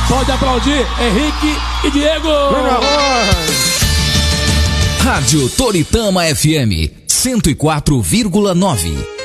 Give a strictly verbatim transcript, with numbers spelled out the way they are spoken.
Pode aplaudir Henrique e Diego. Rádio Toritama F M cento e quatro vírgula nove.